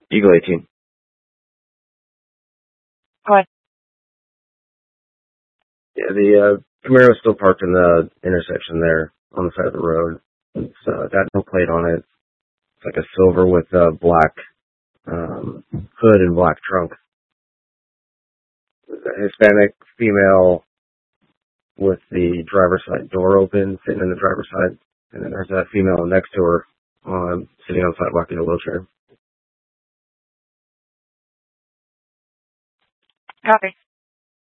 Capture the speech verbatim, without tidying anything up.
Eagle eighteen. Go ahead. Yeah, the uh, Camaro is still parked in the intersection there on the side of the road. It's uh, got no plate on it. It's like a silver with a black um, hood and black trunk. There's a Hispanic female with the driver's side door open, sitting in the driver's side, and then there's a female next to her um, sitting on the sidewalk in a wheelchair. Copy.